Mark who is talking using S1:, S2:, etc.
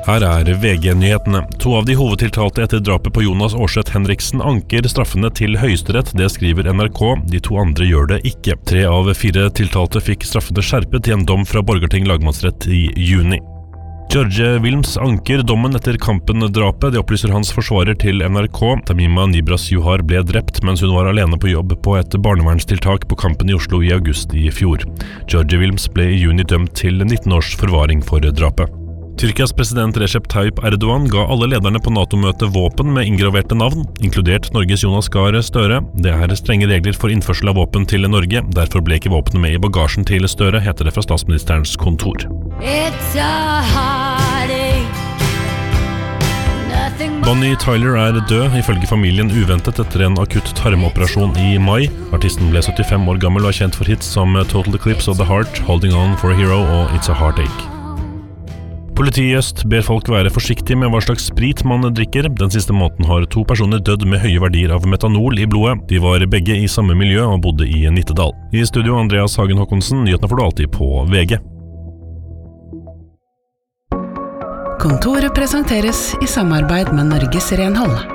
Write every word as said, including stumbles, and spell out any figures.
S1: Her er V G-nyhetene. To av de hovedtiltalte etter drapet på Jonas Aarseth Henriksen anker straffene til Høyesterett, det skriver N R K. De to andre gjør det ikke. Tre av fire tiltalte fikk straffene skjerpet i en dom fra Borgarting lagmannsrett i juni. George Wilms anker dommen etter Kampen-drapet, det opplyser hans forsvarer til N R K. Tamima Nibras Johar ble drept mens hun var alene på jobb på et barnevernstiltak på Kampen i Oslo i august i fjor. George Wilms ble i juni dømt til nitten års forvaring for drapet. Tyrkias president Recep Tayyip Erdogan ga alle lederne på NATO-møtet våpen med inngraverte navn, inkludert Norges Jonas Gahr Støre. Det er strenge regler for innførsel av våpen til Norge, derfor ble ikke våpnene med i bagasjen til Støre, heter det fra statsministerens kontor. Bonnie Tyler er død, ifølge familien uventet etter en akutt tarmoperasjon i mai. Artisten ble syttifem år gammel og er kjent for hits som Total Eclipse of the Heart, Holding On for a Hero og It's a Heartache. Politiet i øst ber folk være forsiktige med hva slags sprit man drikker. Den siste måneden har to personer dødd med høye verdier av metanol i blodet. De var begge i samme miljø og bodde i Nittedal. I studio Andreas Hagen Håkonsen, nyhetene får du alltid på V G.
S2: Kontoret presenteres i samarbeid med Norges Renhold.